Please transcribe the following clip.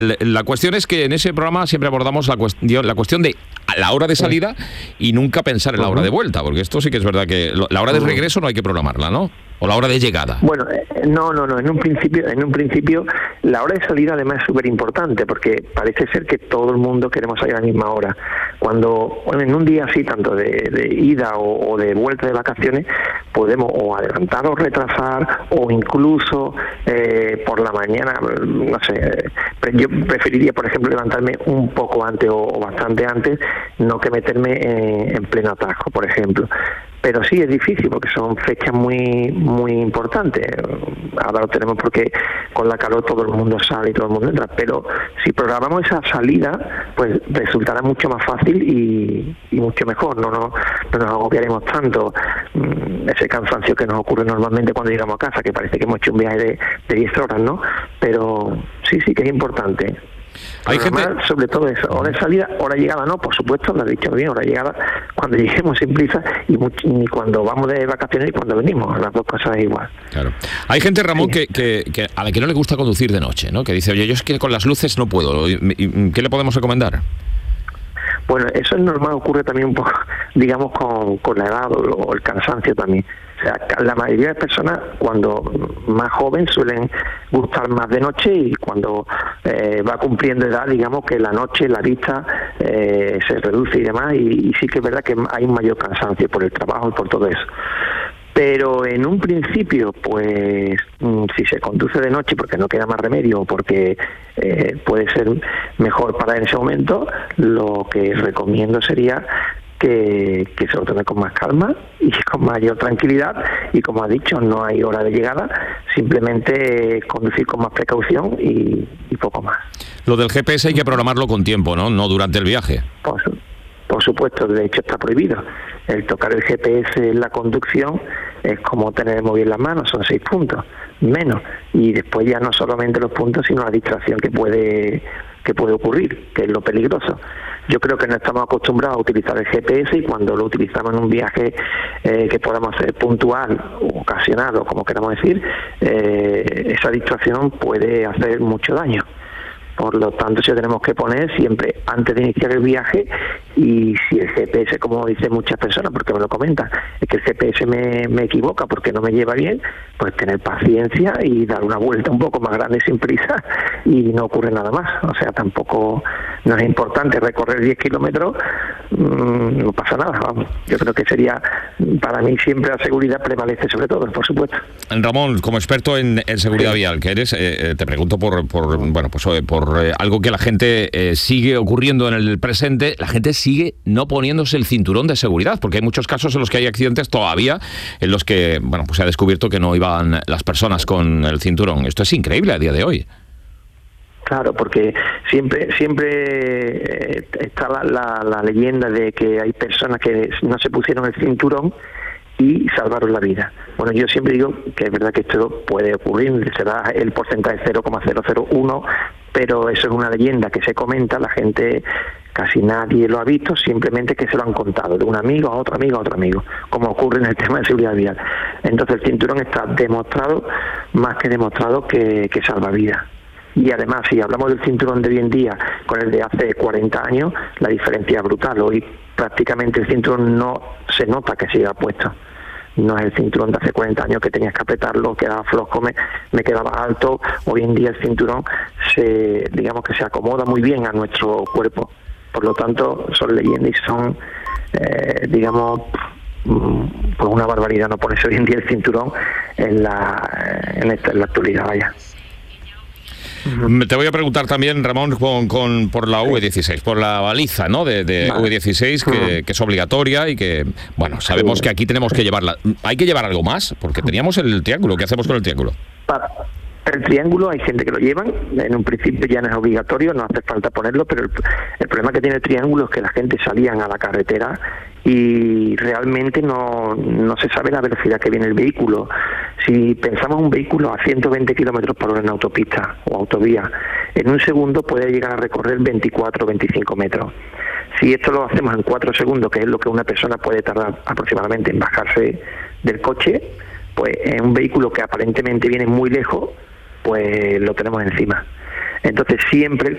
La cuestión es que en ese programa siempre abordamos la cuestión de la hora de salida y nunca pensar en la hora de vuelta, porque esto sí que es verdad que la hora de regreso no hay que programarla, ¿no? O la hora de llegada. Bueno, no. En un principio, la hora de salida además es súper importante, porque parece ser que todo el mundo queremos salir a la misma hora. Cuando en un día así, tanto de ida o de vuelta de vacaciones, podemos o adelantar o retrasar, o incluso por la mañana, no sé, yo preferiría, por ejemplo, levantarme un poco antes o bastante antes, no que meterme en pleno atajo, por ejemplo. Pero sí es difícil porque son fechas muy importantes. Ahora lo tenemos porque con la calor todo el mundo sale y todo el mundo entra, pero si programamos esa salida, pues resultará mucho más fácil y mucho mejor. No nos agobiaremos tanto ese cansancio que nos ocurre normalmente cuando llegamos a casa, que parece que hemos hecho un viaje de 10 horas, ¿no? Pero sí que es importante. Hay gente, sobre todo eso, hora de salida, hora de llegada no, por supuesto, lo has dicho bien, hora de llegada cuando lleguemos sin prisa ni cuando vamos de vacaciones ni cuando venimos, las dos cosas es igual. Claro. Hay gente, Ramón, que a la que no le gusta conducir de noche, ¿no? Que dice, oye, yo es que con las luces no puedo. ¿Qué le podemos recomendar? Bueno, eso es normal, ocurre también un poco, digamos, con la edad o el cansancio también. O sea, la mayoría de personas, cuando más joven, suelen gustar más de noche, y cuando va cumpliendo edad, digamos que la noche, la vista se reduce y demás, y sí que es verdad que hay un mayor cansancio por el trabajo y por todo eso. Pero en un principio, pues si se conduce de noche porque no queda más remedio o porque puede ser mejor para en ese momento, lo que recomiendo sería que se lo tome con más calma y con mayor tranquilidad, y como ha dicho, no hay hora de llegada, simplemente conducir con más precaución y poco más. Lo del GPS hay que programarlo con tiempo, ¿no? No durante el viaje. Por supuesto, de hecho está prohibido. El tocar el GPS en la conducción es como tener el móvil en las manos, son 6 puntos, menos. Y después ya no solamente los puntos, sino la distracción que puede ocurrir, que es lo peligroso. Yo creo que no estamos acostumbrados a utilizar el GPS, y cuando lo utilizamos en un viaje que podamos hacer puntual o ocasional, o como queramos decir, esa distracción puede hacer mucho daño. Por lo tanto, sí tenemos que poner siempre antes de iniciar el viaje, y si el GPS, como dicen muchas personas, porque me lo comentan, es que el GPS me equivoca porque no me lleva bien, pues tener paciencia y dar una vuelta un poco más grande sin prisa, y no ocurre nada más. O sea, tampoco no es importante recorrer 10 kilómetros, no pasa nada, vamos. Yo creo que sería, para mí siempre la seguridad prevalece sobre todo, por supuesto. Ramón, como experto en seguridad vial que eres, te pregunto por algo que la gente sigue ocurriendo en el presente. La gente sigue no poniéndose el cinturón de seguridad, porque hay muchos casos en los que hay accidentes todavía en los que, bueno, pues se ha descubierto que no iban las personas con el cinturón. Esto es increíble a día de hoy. Claro, porque siempre está la leyenda de que hay personas que no se pusieron el cinturón y salvaron la vida. Bueno, yo siempre digo que es verdad que esto puede ocurrir, será el porcentaje 0,001, pero eso es una leyenda que se comenta, la gente, casi nadie lo ha visto, simplemente que se lo han contado de un amigo a otro amigo a otro amigo, como ocurre en el tema de seguridad vial. Entonces el cinturón está demostrado, más que demostrado, que salva vidas. Y además, si hablamos del cinturón de hoy en día con el de hace 40 años, la diferencia es brutal. Hoy prácticamente el cinturón no se nota que se lleva puesto. No es el cinturón de hace 40 años que tenías que apretarlo, quedaba flojo, me quedaba alto. Hoy en día el cinturón digamos que se acomoda muy bien a nuestro cuerpo. Por lo tanto, son leyendas y son, digamos, pues una barbaridad no ponerse hoy en día el cinturón en la actualidad, vaya. Te voy a preguntar también, Ramón, por la V16, por la baliza, ¿no? de V16, que es obligatoria y que, bueno, sabemos que aquí tenemos que llevarla. ¿Hay que llevar algo más? Porque teníamos el triángulo. ¿Qué hacemos con el triángulo? El triángulo hay gente que lo llevan, en un principio ya no es obligatorio, no hace falta ponerlo, pero el problema que tiene el triángulo es que la gente salían a la carretera y realmente no se sabe la velocidad que viene el vehículo. Si pensamos un vehículo a 120 kilómetros por hora en autopista o autovía, en un segundo puede llegar a recorrer 24 o 25 metros. Si esto lo hacemos en 4 segundos, que es lo que una persona puede tardar aproximadamente en bajarse del coche, pues en un vehículo que aparentemente viene muy lejos, pues lo tenemos encima. Entonces siempre